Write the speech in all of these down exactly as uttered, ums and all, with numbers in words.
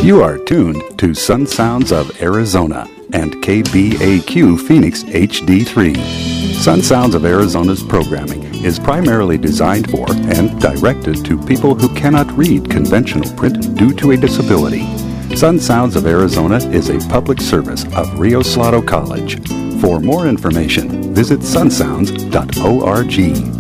You are tuned to Sun Sounds of Arizona and K B A Q Phoenix H D three. Sun Sounds of Arizona's programming is primarily designed for and directed to people who cannot read conventional print due to a disability. Sun Sounds of Arizona is a public service of Rio Salado College. For more information, visit sun sounds dot org.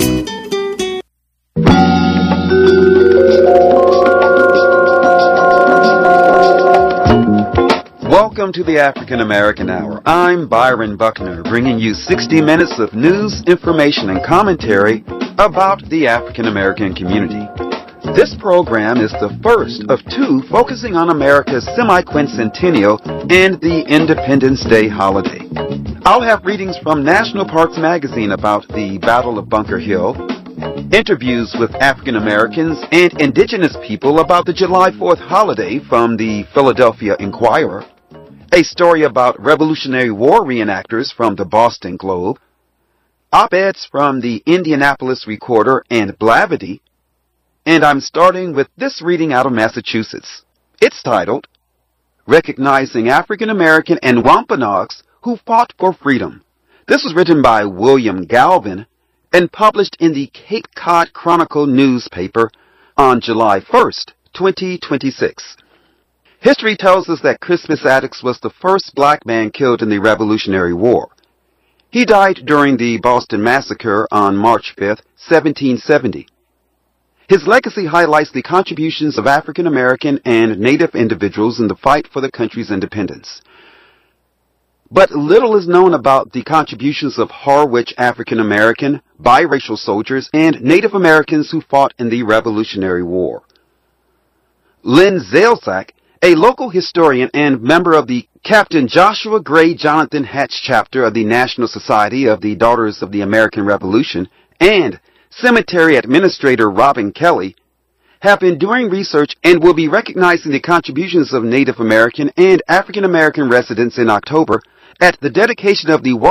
Welcome to the African American Hour. I'm Byron Buckner, bringing you sixty minutes of news, information, and commentary about the African American community. This program is the first of two focusing on America's semi-quincentennial and the Independence Day holiday. I'll have readings from National Parks Magazine about the Battle of Bunker Hill, interviews with African Americans and indigenous people about the July fourth holiday from the Philadelphia Inquirer, a story about Revolutionary War reenactors from the Boston Globe, op-eds from the Indianapolis Recorder and Blavity, and I'm starting with this reading out of Massachusetts. It's titled, Recognizing African American and Wampanoags Who Fought for Freedom. This was written by William Galvin and published in the Cape Cod Chronicle newspaper on July first, twenty twenty-six. History tells us that Crispus Attucks was the first black man killed in the Revolutionary War. He died during the Boston Massacre on March fifth, seventeen seventy. His legacy highlights the contributions of African American and Native individuals in the fight for the country's independence. But little is known about the contributions of Harwich African American, biracial soldiers, and Native Americans who fought in the Revolutionary War. Lynn Zalesak, a local historian and member of the Captain Joshua Gray Jonathan Hatch chapter of the National Society of the Daughters of the American Revolution, and Cemetery Administrator Robin Kelly, have been doing research and will be recognizing the contributions of Native American and African American residents in October at the dedication of the